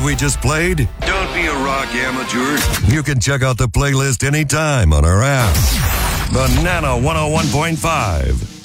we just played? Don't be a rock amateur. You can check out the playlist anytime on our app. Banana 101.5.